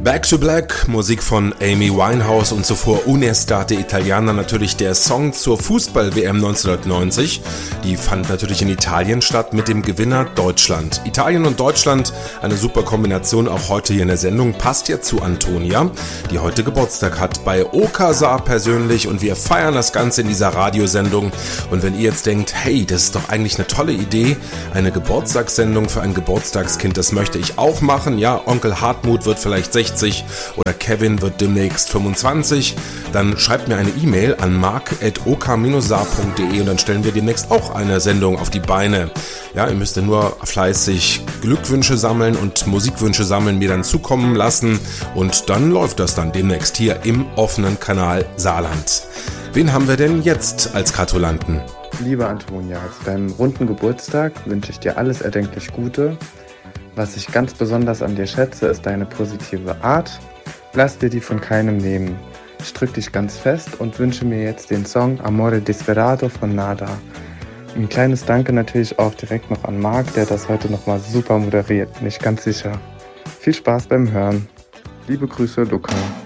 Back to Black, Musik von Amy Winehouse und zuvor Un'estate Italiana, natürlich der Song zur Fußball-WM 1990. Die fand natürlich in Italien statt mit dem Gewinner Deutschland. Italien und Deutschland, eine super Kombination, auch heute hier in der Sendung, passt ja zu Antonia, die heute Geburtstag hat, bei Okasa persönlich, und wir feiern das Ganze in dieser Radiosendung. Und wenn ihr jetzt denkt, hey, das ist doch eigentlich eine tolle Idee, eine Geburtstagssendung für ein Geburtstagskind, das möchte ich auch machen, ja, Onkel Hartmut wird vielleicht 60 oder Kevin wird demnächst 25, dann schreibt mir eine E-Mail an mark@ok-saar.de und dann stellen wir demnächst auch eine Sendung auf die Beine. Ja, ihr müsst ja nur fleißig Glückwünsche sammeln und Musikwünsche sammeln, mir dann zukommen lassen, und dann läuft das dann demnächst hier im offenen Kanal Saarland. Wen haben wir denn jetzt als Gratulanten? Liebe Antonia, zu deinem runden Geburtstag wünsche ich dir alles erdenklich Gute. Was ich ganz besonders an dir schätze, ist deine positive Art. Lass dir die von keinem nehmen. Ich drück dich ganz fest und wünsche mir jetzt den Song Amore Desperado von Nada. Ein kleines Danke natürlich auch direkt noch an Marc, der das heute nochmal super moderiert, bin ich ganz sicher. Viel Spaß beim Hören. Liebe Grüße, Luca.